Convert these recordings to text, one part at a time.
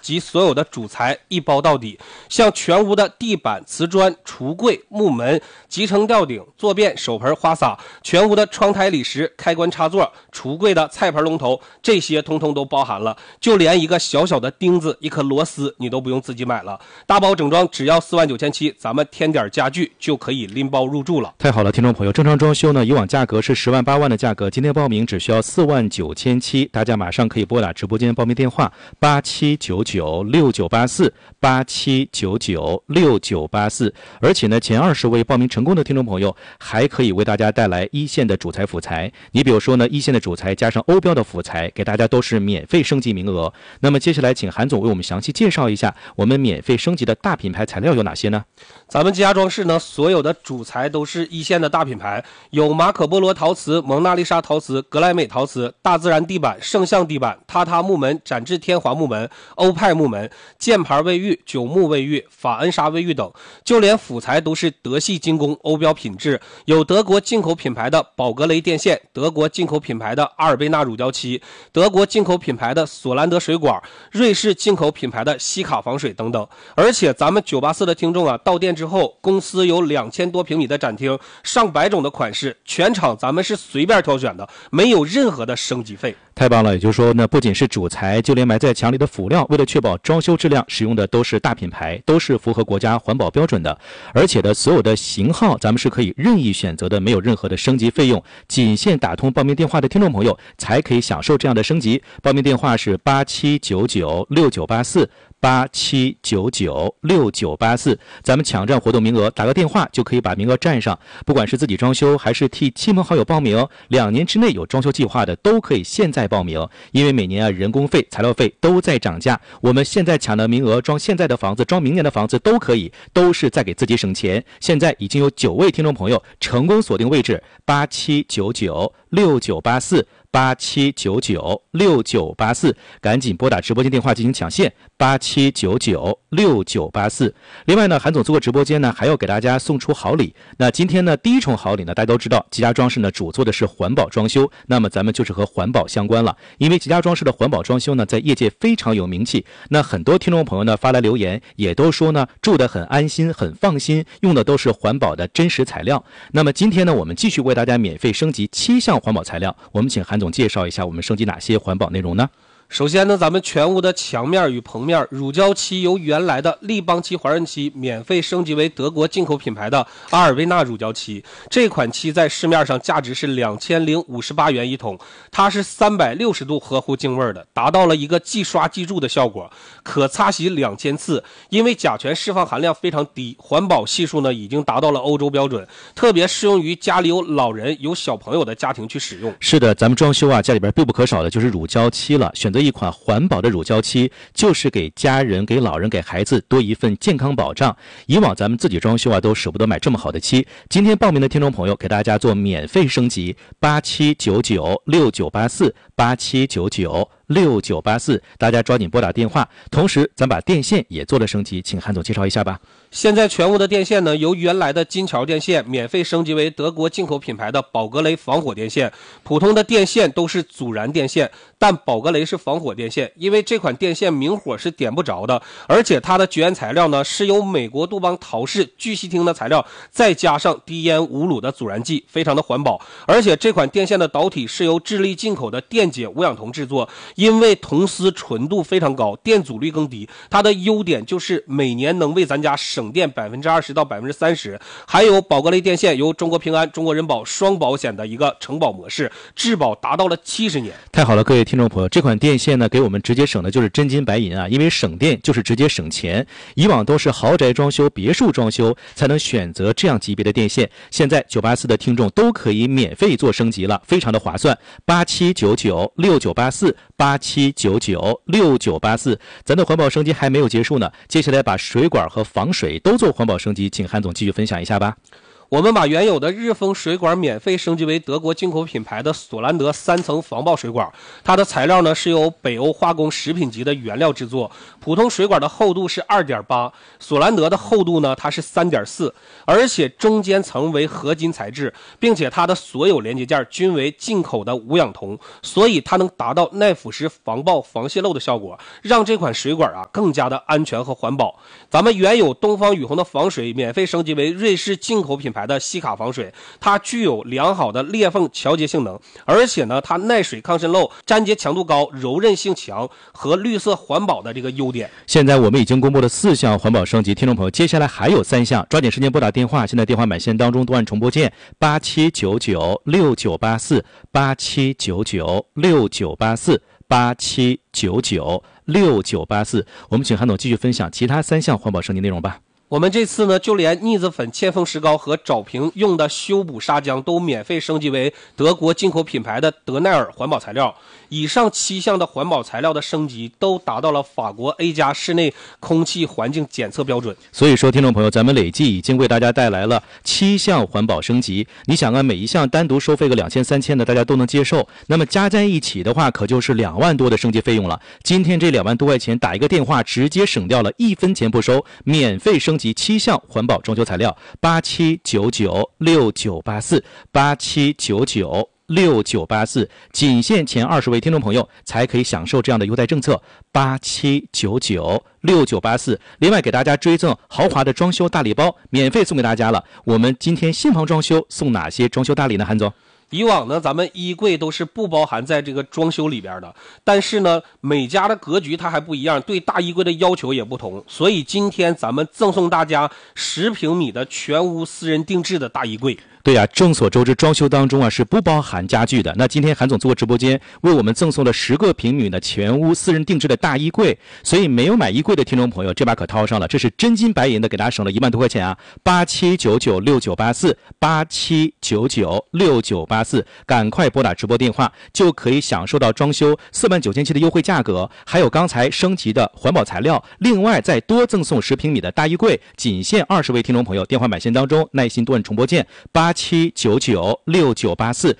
及所有的主材一包到底，像全屋的地板、瓷砖、橱柜、木门、集成吊顶、坐便、手盆、花洒，全屋的窗台理石、开关插座、橱柜的菜盆龙头，这些通通都包含了，就连一个小小的钉子、一颗螺丝你都不用自己买了，大包整装只要49700，咱们添点家具就可以拎包入住了。 太好了，听众朋友，正常装修呢，以往价格是10万8万的价格，今天报名只需要49700，大家马上可以拨打直播间报名电话87996984，87996984，而且呢，前20位报名成功的听众朋友还可以为大家带来一线的主材辅材。你比如说呢，一线的主材加上欧标的辅材，给大家都是免费升级名额。那么接下来请韩总为我们详细介绍一下我们免费升级的大品牌材料有哪些呢？ 咱们吉家装饰呢，所有的主材都是一线的大品牌，有马可波罗陶瓷、蒙娜丽莎陶瓷、格莱美陶瓷、大自然地板、圣象地板、榻榻木门、展翅天华木门、欧派木门、箭牌卫浴、九木卫浴、法恩莎卫浴等，就连辅材都是德系精工，欧标品质，有德国进口品牌的宝格雷电线，德国进口品牌的阿尔贝纳乳胶漆，德国进口品牌的索兰德水管，瑞士进口品牌的西卡防水等等。而且咱们984的听众啊，到店之后，公司有2000多平米的展厅，上百种的款式，全场咱们是随便挑选的，没有任何的升级费。 太棒了，也就是说呢，不仅是主材，就连埋在墙里的辅料，为了确保装修质量，使用的都是大品牌，都是符合国家环保标准的。而且的所有的型号，咱们是可以任意选择的，没有任何的升级费用，仅限打通报名电话的听众朋友才可以享受这样的升级。报名电话是87996984，87996984，咱们抢占活动名额，打个电话就可以把名额占上。不管是自己装修还是替亲朋好友报名，2年之内有装修计划的都可以现在报名，因为每年人工费、材料费都在涨价，我们现在抢的名额，装现在的房子、装明年的房子都可以，都是在给自己省钱。现在已经有9位听众朋友成功锁定位置，87996984，87996984，赶紧拨打直播间电话进行抢线，87996984。另外呢，韩总做过直播间呢，还要给大家送出好礼。那今天呢，第一重好礼呢，大家都知道，吉家装饰呢主做的是环保装修，那么咱们就是和环保相关了。因为吉家装饰的环保装修呢，在业界非常有名气。那很多听众朋友呢发来留言，也都说呢，住得很安心、很放心，用的都是环保的真实材料。那么今天呢，我们继续为大家免费升级7项环保材料。我们请韩总介绍一下我们升级哪些环保内容呢？ 首先呢，咱们全屋的墙面与棚面乳胶漆由原来的立邦漆、华润漆免费升级为德国进口品牌的阿尔贝纳乳胶漆。这款漆在市面上价值是2058元一桶，它是360度呵护净味的，达到了一个即刷即蛀的效果，可擦洗2000次。因为甲醛释放含量非常低，环保系数呢已经达到了欧洲标准，特别适用于家里有老人、有小朋友的家庭去使用。 是的，咱们装修啊，家里边必不可少的就是乳胶漆了。选择一款环保的乳胶漆，就是给家人、给老人、给孩子多一份健康保障。以往咱们自己装修啊，都舍不得买这么好的漆。今天报名的听众朋友，给大家做免费升级，87996984，87996984，大家抓紧拨打电话。同时，咱把电线也做了升级，请韩总介绍一下吧。 现在全屋的电线呢，由原来的金桥电线免费升级为德国进口品牌的宝格雷防火电线。普通的电线都是阻燃电线，但宝格雷是防火电线，因为这款电线明火是点不着的，而且它的绝缘材料呢是由美国杜邦陶氏聚烯烃的材料，再加上低烟无卤的阻燃剂，非常的环保。而且这款电线的导体是由智利进口的电解无氧铜制作，因为铜丝纯度非常高，电阻率更低，它的优点就是每年能为咱家省电20%到30%。还有宝格雷电线由中国平安、中国人保双保险的一个承保模式，质保达到了70年。 太好了，各位听众朋友，这款电线呢，给我们直接省的就是真金白银啊！因为省电就是直接省钱。以往都是豪宅装修、别墅装修才能选择这样级别的电线，现在984的听众都可以免费做升级了，非常的划算。87996984，87996984，咱的环保升级还没有结束呢，接下来把水管和防水都做环保升级，请韩总继续分享一下吧。 我们把原有的日丰水管免费升级为德国进口品牌的索兰德3层防爆水管，它的材料呢是由北欧化工食品级的原料制作。普通水管的厚度是 2.8， 索兰德的厚度呢它是 3.4， 而且中间层为合金材质，并且它的所有连接件均为进口的无氧铜，所以它能达到耐腐蚀、防爆、防泄漏的效果，让这款水管更加的安全和环保。咱们原有东方雨虹的防水免费升级为瑞士进口品牌的西卡防水，它具有良好的裂缝调节性能，而且呢它耐水抗渗漏、粘结强度高、柔韧性强和绿色环保的这个优点。 现在我们已经公布了4项环保升级，听众朋友接下来还有3项，抓紧时间拨打电话，现在电话满线当中都按重播键87996984 87996984 87996984，我们请韩总继续分享其他3项环保升级内容吧。 我们这次呢，就连腻子粉、铅封石膏和找瓶用的修补砂浆都免费升级为德国进口品牌的德奈尔环保材料。以上7项的环保材料的升级都达到了法国 A+ 室内空气环境检测标准。 所以说，听众朋友，咱们累计已经为大家带来了7项环保升级。你想每一项单独收费个2000、3000的，大家都能接受。那么加在一起的话，可就是2万多的升级费用了。今天这2万多块钱，打一个电话，直接省掉了1分钱不收，免费升级7项环保装修材料，87996984 87996984，仅限前20位听众朋友才可以享受这样的优待政策，87996984。另外给大家追赠豪华的装修大礼包，免费送给大家了。我们今天新房装修送哪些装修大礼呢？韩总？ 以往呢，咱们衣柜都是不包含在这个装修里边的，但是呢，每家的格局它还不一样，对大衣柜的要求也不同，所以今天咱们赠送大家10平米的全屋私人定制的大衣柜。 对呀，众所周知，装修当中是不包含家具的。那今天韩总做直播间，为我们赠送了10个平米的全屋私人定制的大衣柜，所以没有买衣柜的听众朋友，这把可掏上了，这是真金白银的，给大家省了1万多块钱啊！87996984 87996984，赶快拨打直播电话，就可以享受到装修49700的优惠价格，还有刚才升级的环保材料，另外再多赠送10平米的大衣柜，仅限20位听众朋友，电话满线当中耐心多按重播键87996984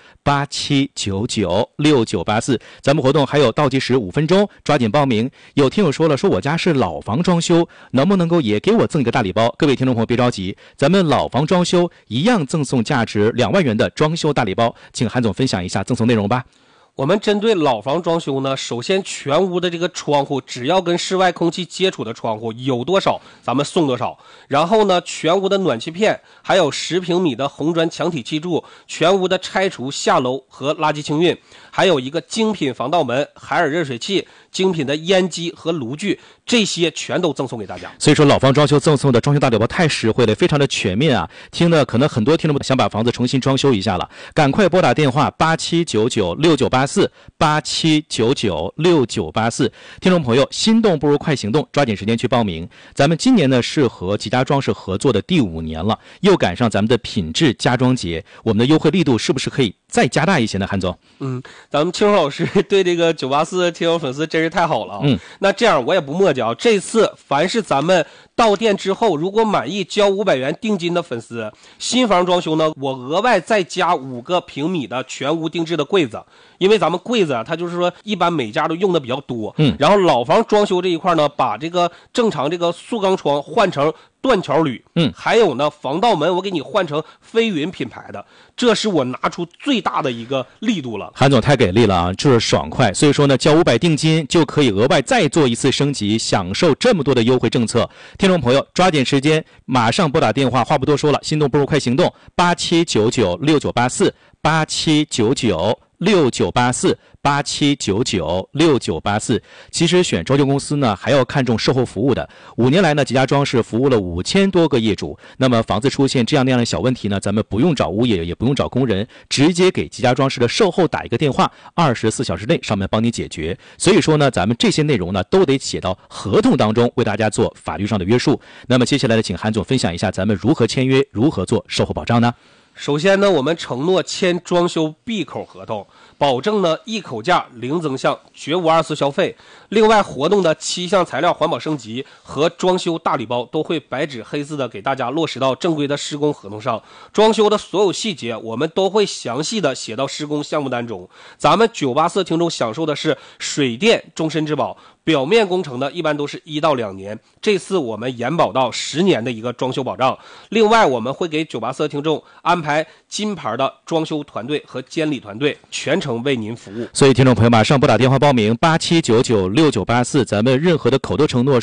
87996984，咱们活动还有倒计时5分钟，抓紧报名。有听友说了，说我家是老房装修，能不能够也给我赠一个大礼包？各位听众朋友别着急，咱们老房装修一样赠送价值2万元的装修大礼包，请韩总分享一下赠送内容吧。 我们针对老房装修呢，首先全屋的这个窗户，只要跟室外空气接触的窗户有多少，咱们送多少。然后呢，全屋的暖气片，还有10平米的红砖墙体砌柱，全屋的拆除下楼和垃圾清运，还有一个精品防盗门、海尔热水器、精品的烟机和炉具，这些全都赠送给大家。 所以说，老房装修赠送的装修大礼包太实惠了，非常的全面啊！听的可能很多听众想把房子重新装修一下了，赶快拨打电话87996984 87996984，听众朋友，心动不如快行动，抓紧时间去报名。咱们今年呢是和吉家装饰合作的第5年了，又赶上咱们的品质家装节，我们的优惠力度是不是可以再加大一些呢？韩总， 咱们清荣老师对这个984听友粉丝真是太好了啊！那这样我也不墨迹啊，这次凡是咱们到店之后，如果满意交500元定金的粉丝，新房装修呢，我额外再加5个平米的全屋定制的柜子。因为咱们柜子它就是说一般每家都用的比较多，然后老房装修这一块呢，把这个正常这个塑钢窗换成断桥铝，还有呢防盗门我给你换成飞云品牌的，这是我拿出最大的一个力度了。 韩总太给力了啊，就是爽快。所以说呢，交500定金就可以额外再做一次升级，享受这么多的优惠政策。听众朋友，抓紧时间，马上拨打电话，话不多说了，心动不如快行动，87996984 87996984 87996984。其实选装修公司呢，还要看重售后服务的。5年来呢，吉家装饰服务了5000多个业主。那么房子出现这样那样的小问题呢，咱们不用找物业，也不用找工人，直接给吉家装饰的售后打一个电话，24小时内上门帮你解决。所以说呢，咱们这些内容呢，都得写到合同当中，为大家做法律上的约束。那么接下来呢，请韩总分享一下咱们如何签约，如何做售后保障呢？ 首先呢，我们承诺签装修闭口合同， 保证呢一口价零增项，绝无二次消费。另外，活动的7项材料环保升级和装修大礼包都会白纸黑字的给大家落实到正规的施工合同上。装修的所有细节，我们都会详细的写到施工项目单中。咱们984听众享受的是水电终身质保，表面工程呢一般都是1到2年，这次我们延保到10年的一个装修保障。另外，我们会给984听众安排金牌的装修团队和监理团队，全程为您服务。 所以听众朋友马上拨打电话报名87996984，咱们任何的口头承诺